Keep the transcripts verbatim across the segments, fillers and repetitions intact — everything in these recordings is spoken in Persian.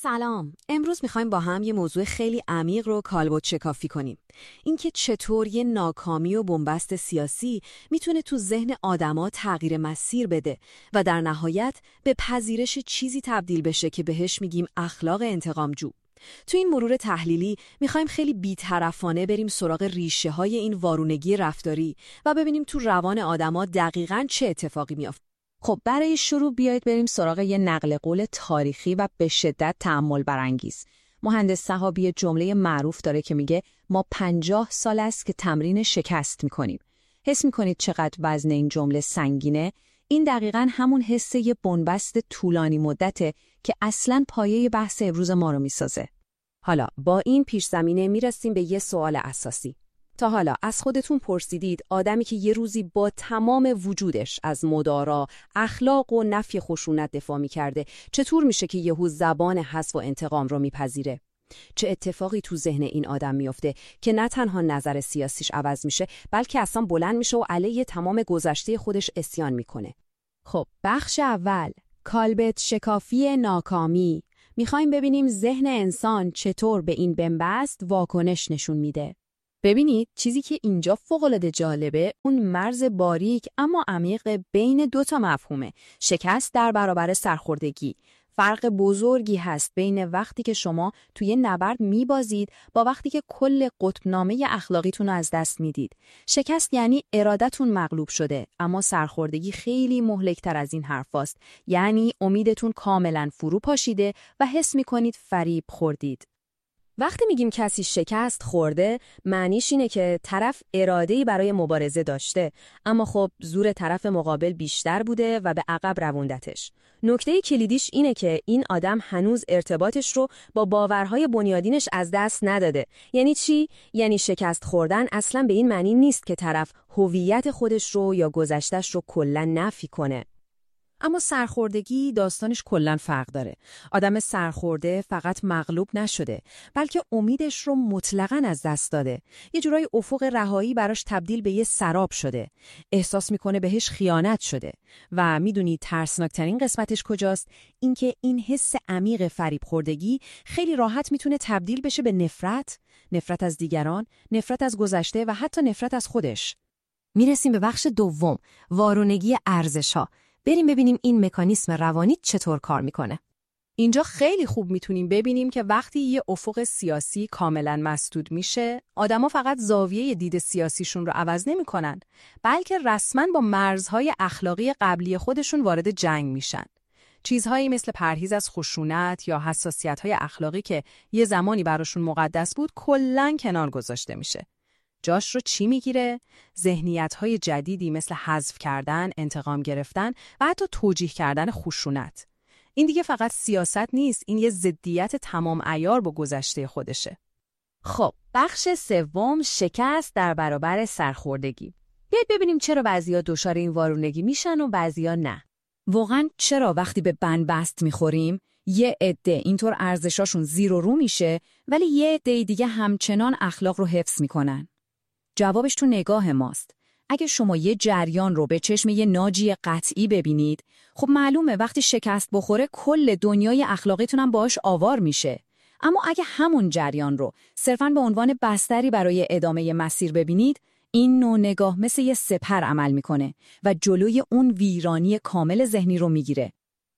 سلام. امروز میخوایم با هم یه موضوع خیلی عمیق رو کالبد شکافی کنیم. اینکه چطور یه ناکامی و بنبست سیاسی میتونه تو ذهن آدما تغییر مسیر بده و در نهایت به پذیرش چیزی تبدیل بشه که بهش میگیم اخلاق انتقامجو. تو این مرور تحلیلی میخوایم خیلی بی‌طرفانه بریم سراغ ریشه های این وارونگی رفتاری و ببینیم تو روان آدما دقیقاً چه اتفاقی میافته. خب برای شروع بیایید بریم سراغ یه نقل قول تاریخی و به شدت تأمل برانگیز. مهندس صحابی جمله معروف داره که میگه ما پنجاه سال است که تمرین شکست میکنیم. حس میکنید چقدر وزن این جمله سنگینه؟ این دقیقاً همون حس یه بنبست طولانی مدته که اصلاً پایه بحث امروز ما رو میسازه. حالا با این پیش زمینه میرسیم به یه سوال اساسی. تا حالا از خودتون پرسیدید آدمی که یه روزی با تمام وجودش از مدارا، اخلاق و نفی خشونت دفاع می‌کرده، چطور میشه که یهو زبان حذف و انتقام رو میپذیره؟ چه اتفاقی تو ذهن این آدم میفته که نه تنها نظر سیاسیش عوض میشه، بلکه اصلا بلند میشه و علیه تمام گذشته خودش عصیان میکنه؟ خب بخش اول، کالبد شکافی ناکامی. میخوایم ببینیم ذهن انسان چطور به این بنبست واکنش نشون میده. ببینید چیزی که اینجا فوق‌العاده جالبه اون مرز باریک اما عمیق بین دو تا مفهومه. شکست در برابر سرخوردگی. فرق بزرگی هست بین وقتی که شما توی نبرد میبازید با وقتی که کل قطبنامه اخلاقیتون رو از دست میدید. شکست یعنی ارادتون مغلوب شده، اما سرخوردگی خیلی مهلک‌تر از این حرفاست. یعنی امیدتون کاملا فرو پاشیده و حس میکنید فریب خوردید. وقتی میگیم کسی شکست خورده، معنیش اینه که طرف اراده‌ای برای مبارزه داشته، اما خب زور طرف مقابل بیشتر بوده و به عقب رووندتش. نکته کلیدیش اینه که این آدم هنوز ارتباطش رو با باورهای بنیادینش از دست نداده. یعنی چی؟ یعنی شکست خوردن اصلاً به این معنی نیست که طرف هویت خودش رو یا گذشتش رو کلاً نفی کنه. اما سرخوردگی داستانش کلاً فرق داره. آدم سرخورده فقط مغلوب نشده، بلکه امیدش رو مطلقاً از دست داده. یه جورای افق رهایی براش تبدیل به یه سراب شده. احساس میکنه بهش خیانت شده. و میدونی ترسناکترین قسمتش کجاست؟ اینکه این حس عمیق فریب خوردگی خیلی راحت میتونه تبدیل بشه به نفرت، نفرت از دیگران، نفرت از گذشته و حتی نفرت از خودش. میرسیم به بخش دوم، وارونگی ارزش‌ها. بریم ببینیم این مکانیسم روانی چطور کار میکنه. اینجا خیلی خوب میتونیم ببینیم که وقتی یه افق سیاسی کاملا مسدود میشه، آدما فقط زاویه دید سیاسیشون رو عوض نمیکنن، بلکه رسما با مرزهای اخلاقی قبلی خودشون وارد جنگ میشن. چیزهایی مثل پرهیز از خشونت یا حساسیت‌های اخلاقی که یه زمانی براشون مقدس بود، کلاً کنار گذاشته میشه. جاش رو چی میگیره؟ ذهنیت‌های جدیدی مثل حذف کردن، انتقام گرفتن و حتی توجیه کردن خشونت. این دیگه فقط سیاست نیست، این یه ضدیت تمام عیار با گذشته خودشه. خب، بخش سوم، شکست در برابر سرخوردگی. بیاید ببینیم چرا بعضیا دچار این وارونگی میشن و بعضیا نه. واقعاً چرا وقتی به بنبست میخوریم، یه عده اینطور ارزشاشون زیر و رو میشه، ولی یه عده دیگه همچنان اخلاق رو حفظ میکنن؟ جوابش تو نگاه ماست. اگه شما یه جریان رو به چشم یه ناجی قطعی ببینید، خب معلومه وقتی شکست بخوره کل دنیای اخلاقیتون هم باهاش آوار میشه. اما اگه همون جریان رو صرفاً به عنوان بستری برای ادامه مسیر ببینید، این نوع نگاه مثل یه سپر عمل میکنه و جلوی اون ویرانی کامل ذهنی رو میگیره.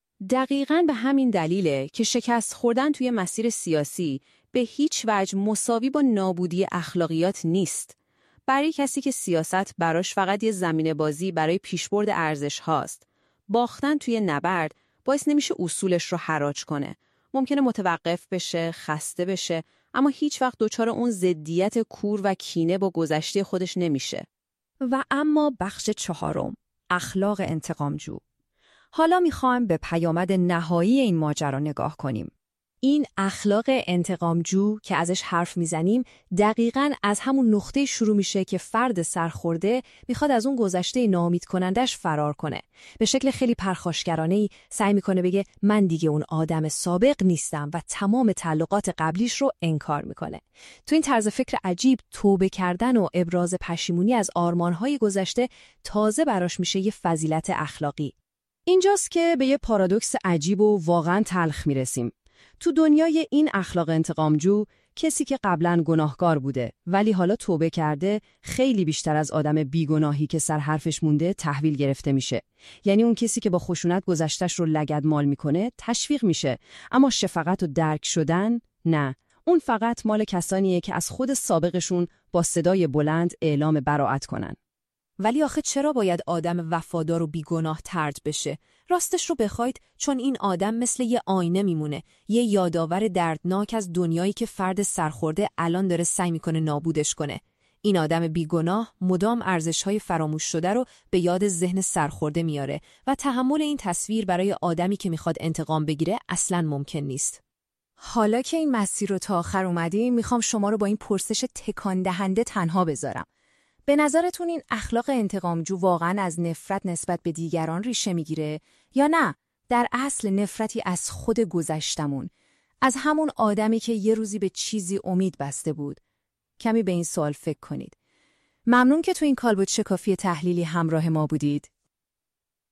دقیقاً به همین دلیله که شکست خوردن توی مسیر سیاسی به هیچ وجه مساوی با نابودی اخلاقیات نیست. برای کسی که سیاست براش فقط یه زمینه بازی برای پیشبرد ارزش هاست، باختن توی نبرد باعث نمیشه اصولش رو حراج کنه. ممکنه متوقف بشه، خسته بشه، اما هیچ وقت دچار اون ضدیت کور و کینه با گذشته خودش نمیشه. و اما بخش چهارم، اخلاق انتقامجو. حالا میخوایم به پیامد نهایی این ماجرا نگاه کنیم. این اخلاق انتقامجو که ازش حرف میزنیم دقیقاً از همون نقطه شروع میشه که فرد سرخورده میخواد از اون گذشته ناامید کنندش فرار کنه. به شکل خیلی پرخاشگرانه‌ای سعی میکنه بگه من دیگه اون آدم سابق نیستم و تمام تعلقات قبلیش رو انکار میکنه. تو این طرز فکر عجیب توبه کردن و ابراز پشیمونی از آرمانهای گذشته تازه براش میشه یه فضیلت اخلاقی. اینجاست که به یه پارادوکس عجیب و واقعاً تلخ میرسیم. تو دنیای این اخلاق انتقامجو، کسی که قبلاً گناهکار بوده ولی حالا توبه کرده خیلی بیشتر از آدم بیگناهی که سر حرفش مونده تحویل گرفته میشه. یعنی اون کسی که با خشونت گذشتش رو لگدمال میکنه تشویق میشه، اما شفقت و درک شدن نه. اون فقط مال کسانیه که از خود سابقشون با صدای بلند اعلام براءت کنن. ولی آخه چرا باید آدم وفادار و بیگناه طرد بشه؟ راستش رو بخواید چون این آدم مثل یه آینه میمونه، یه یادآور دردناک از دنیایی که فرد سرخورده الان داره سعی میکنه نابودش کنه. این آدم بیگناه مدام ارزش‌های فراموش شده رو به یاد ذهن سرخورده میاره و تحمل این تصویر برای آدمی که میخواد انتقام بگیره اصلاً ممکن نیست. حالا که این مسیر رو تا آخر اومدیم، میخوام شما رو با این پرسش تکان دهنده تنها بذارم. به نظرتون این اخلاق انتقامجو واقعاً از نفرت نسبت به دیگران ریشه میگیره یا نه در اصل نفرتی از خود گذشتمون، از همون آدمی که یه روزی به چیزی امید بسته بود؟ کمی به این سوال فکر کنید. ممنون که تو این کالبد شکافی تحلیلی همراه ما بودید.